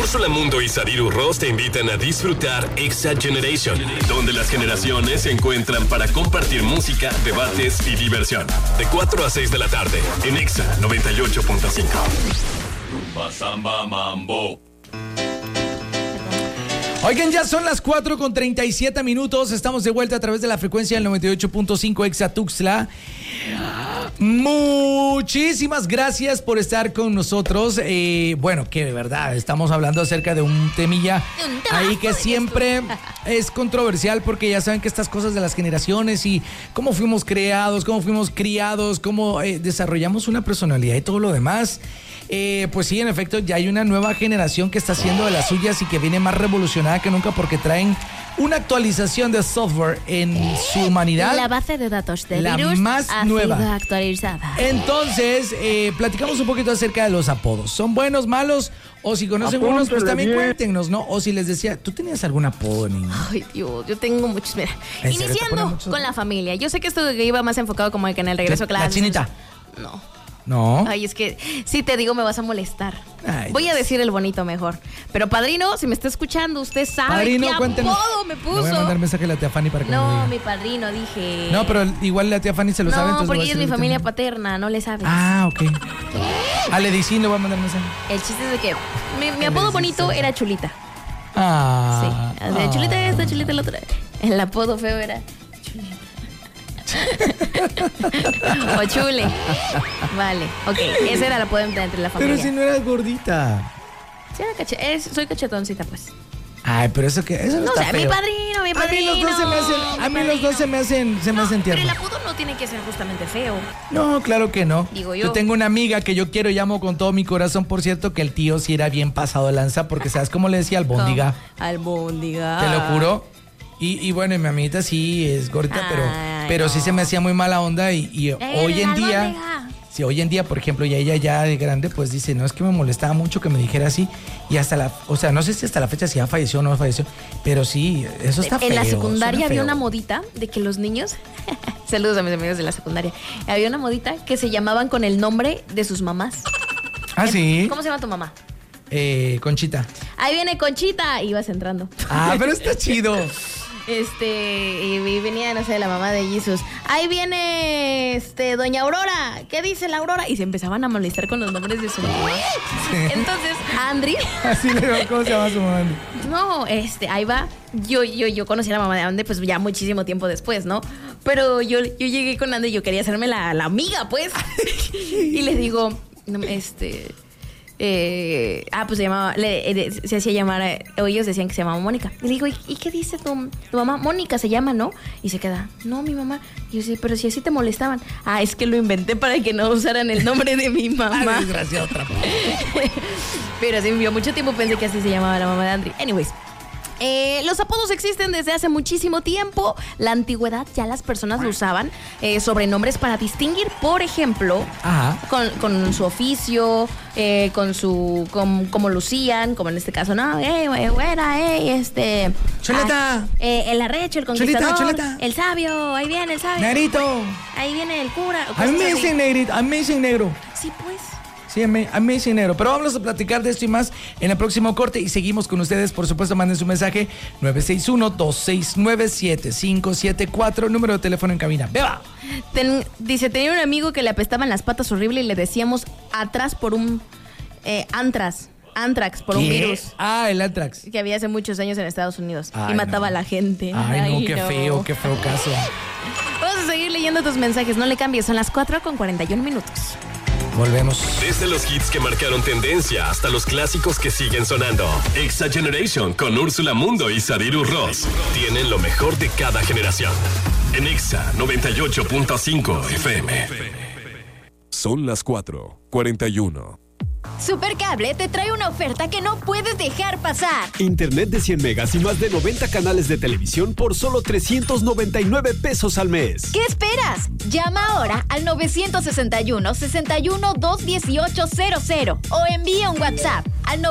Úrsula Mundo y Sadiru Ross te invitan a disfrutar Exa Generation, donde las generaciones se encuentran para compartir música, debates y diversión. De 4 a 6 de la tarde, en Exa 98.5. Rumba, samba, mambo. Oigan, ya son las 4:37. Estamos de vuelta a través de la frecuencia del 98.5 Exa Tuxtla. Muchísimas gracias por estar con nosotros. Bueno, que de verdad estamos hablando acerca de un temilla ahí que siempre es controversial, porque ya saben que estas cosas de las generaciones y cómo fuimos creados, cómo fuimos criados, cómo desarrollamos una personalidad y todo lo demás. Pues sí, en efecto, ya hay una nueva generación que está haciendo de las suyas y que viene más revolucionada que nunca, porque traen una actualización de software en su humanidad. La base de datos de la virus más ha nueva. sido actualizada. Entonces, platicamos un poquito acerca de los apodos. ¿Son buenos, malos? O si conocen unos, pues también cuéntenos, ¿no? O si les decía, ¿tú tenías algún apodo, niño? Ay, Dios, yo tengo muchos. Mira, ¿En serio iniciando con la familia. Yo sé que esto iba más enfocado como que en el regreso a clases. ¿La chinita? No. Ay, es que si te digo me vas a molestar. Ay, voy a decir el bonito mejor. Pero padrino, si me está escuchando, usted sabe padrino, qué cuéntenos. apodo me puso. Le voy a mandar mensaje a la tía Fanny para que me diga. No, mi padrino, dije. No, pero igual la tía Fanny se lo sabe. No, porque ella es mi familia paterna, no le sabes. Ah, ok. A Ledicín le voy a mandar mensaje. El chiste es de que mi apodo bonito era Chulita. Ah. Sí, de Chulita esta, Chulita la otra. El apodo feo era Chulita. O Chule. Vale, ok. Ese era el apodo entre la familia. Pero si no eras gordita. Sí, era soy cachetoncita, pues. Ay, pero eso no está feo. Mi padrino. A mí los dos se me hacen tiernos. Pero el apodo no tiene que ser justamente feo. No, claro que no. Digo yo. Yo tengo una amiga que yo quiero y amo con todo mi corazón, por cierto, que el tío sí era bien pasado de lanza, porque ¿sabes cómo le decía? Albóndiga. Albóndiga. Te lo juro. Y bueno, mi amiguita sí es gordita, pero sí se me hacía muy mala onda y hoy en día... Sí, hoy en día, por ejemplo, ya ella ya de grande, pues dice, no, es que me molestaba mucho que me dijera así. Y hasta o sea, no sé si hasta la fecha si ya falleció o no falleció, pero sí, eso está feo. En la secundaria había una modita de que los niños, saludos a mis amigos de la secundaria, había una modita que se llamaban con el nombre de sus mamás. ¿Ah, sí? ¿Cómo se llama tu mamá? Conchita. Ahí viene Conchita, ibas entrando. Ah, pero está chido. Y venía, no sé, la mamá de Jesús. Ahí viene, doña Aurora. ¿Qué dice la Aurora? Y se empezaban a molestar con los nombres de su mamá. Sí. Entonces, Andri. Así le digo, ¿cómo se llama su mamá? No, ahí va. Yo conocí a la mamá de Andri, pues ya muchísimo tiempo después, ¿no? Pero yo llegué con Andri y yo quería hacerme la amiga, pues. Y le digo, pues se llamaba, se hacía llamar, o ellos decían que se llamaba Mónica. Y le digo, ¿y qué dice tu mamá? Mónica se llama, ¿no? Y se queda, no, mi mamá. Y yo, sí, pero si así te molestaban. Ah, es que lo inventé para que no usaran el nombre de mi mamá. Desgraciado otra. Pero sí, yo mucho tiempo pensé que así se llamaba la mamá de Andri. Anyways. Los apodos existen desde hace muchísimo tiempo. La antigüedad ya las personas lo usaban, sobrenombres para distinguir, por ejemplo, con su oficio, como lucían, como en este caso, no, güera, Chuleta, el arrecho, el conquistador, Chuleta. El sabio, ahí viene el sabio, negrito, ahí viene el cura. A mí me dicen negrito, a mí me dicen negro. Sí, pues. Sí, a mí me dicen negro. Pero vamos a platicar de esto y más en el próximo corte. Y seguimos con ustedes. Por supuesto, manden su mensaje 961-269-7574. Número de teléfono en cabina. ¡Beba! Dice, tenía un amigo que le apestaban las patas horrible y le decíamos atrás por un Antrax por un virus. Ah, el Antrax. Que había hace muchos años en Estados Unidos. Y mataba a la gente. Ay, no, qué feo caso. Vamos a seguir leyendo tus mensajes. No le cambies. Son las 4:41. Volvemos. Desde los hits que marcaron tendencia hasta los clásicos que siguen sonando. Exa Generation con Úrsula Mundo y Sadiru Ross tienen lo mejor de cada generación. En Exa 98.5 FM. Son las 4:41. Supercable te trae una oferta que no puedes dejar pasar. Internet de 100 megas y más de 90 canales de televisión por solo 399 pesos al mes. ¿Qué esperas? Llama ahora al 961-61-21800 o envía un WhatsApp al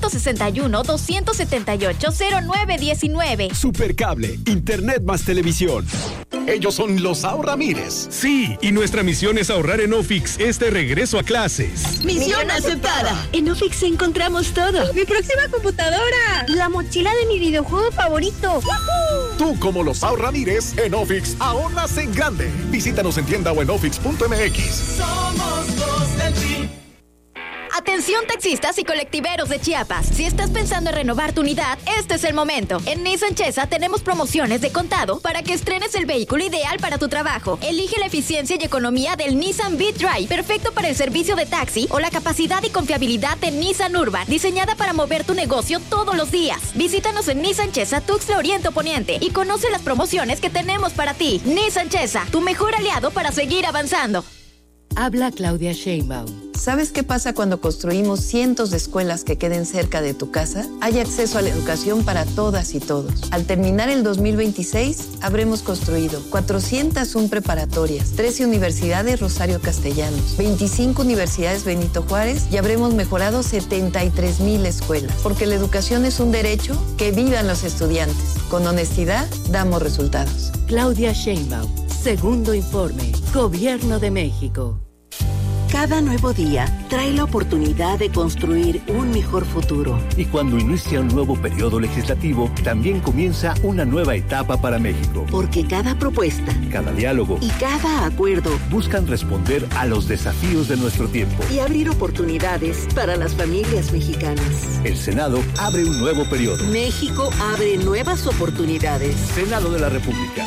961-278-0919. Supercable, Internet más televisión. Ellos son los Ahorramires. Sí, y nuestra misión es ahorrar en Ofix este regreso a clases. ¡Misión aceptada! En Ofix encontramos todo. ¡Mi próxima computadora! ¡La mochila de mi videojuego favorito! ¡Woohoo! Tú, como los Ahorramires, en Ofix ahorras en grande. Visítanos en tienda o en ofix.mx. Somos los del PRI. Atención taxistas y colectiveros de Chiapas. Si estás pensando en renovar tu unidad, este es el momento. En Nissan Chesa tenemos promociones de contado para que estrenes el vehículo ideal para tu trabajo. Elige la eficiencia y economía del Nissan V-Drive, perfecto para el servicio de taxi, o la capacidad y confiabilidad de Nissan Urban, diseñada para mover tu negocio todos los días. Visítanos en Nissan Chesa, Tuxtla Oriente Poniente, y conoce las promociones que tenemos para ti. Nissan Chesa, tu mejor aliado para seguir avanzando. Habla Claudia Sheinbaum. ¿Sabes qué pasa cuando construimos cientos de escuelas que queden cerca de tu casa? Hay acceso a la educación para todas y todos. Al terminar el 2026, habremos construido 401 preparatorias, 13 universidades Rosario Castellanos, 25 universidades Benito Juárez y habremos mejorado 73,000 escuelas. Porque la educación es un derecho, que vivan los estudiantes. Con honestidad, damos resultados. Claudia Sheinbaum. Segundo informe. Gobierno de México. Cada nuevo día trae la oportunidad de construir un mejor futuro. Y cuando inicia un nuevo periodo legislativo, también comienza una nueva etapa para México. Porque cada propuesta, cada diálogo y cada acuerdo buscan responder a los desafíos de nuestro tiempo y abrir oportunidades para las familias mexicanas. El Senado abre un nuevo periodo. México abre nuevas oportunidades. Senado de la República.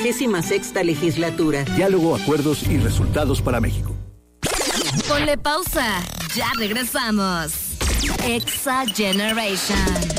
66ª legislatura. Diálogo, acuerdos y resultados para México. Ponle pausa. Ya regresamos. Exa Generation.